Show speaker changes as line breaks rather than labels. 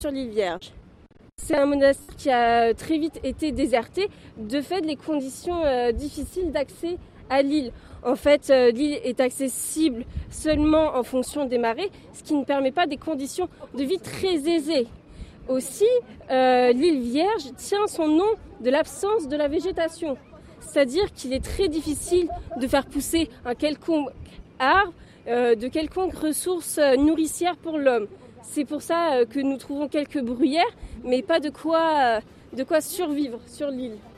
sur l'île Vierge. C'est un monastère qui a très vite été déserté, de fait les conditions difficiles d'accès à l'île. En fait, l'île est accessible seulement en fonction des marées, ce qui ne permet pas des conditions de vie très aisées. Aussi, l'île Vierge tient son nom de l'absence de la végétation. C'est-à-dire qu'il est très difficile de faire pousser un quelconque arbre, de quelconque ressource nourricière pour l'homme. C'est pour ça que nous trouvons quelques bruyères, mais pas de quoi survivre sur l'île.